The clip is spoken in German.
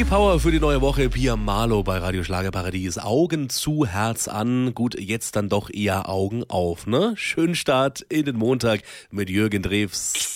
Biggie Power für die neue Woche. Pia Marlow bei Radio Schlagerparadies. Augen zu, Herz an. Gut, jetzt dann doch eher Augen auf, ne? Schönen Start in den Montag mit Jürgen Drews.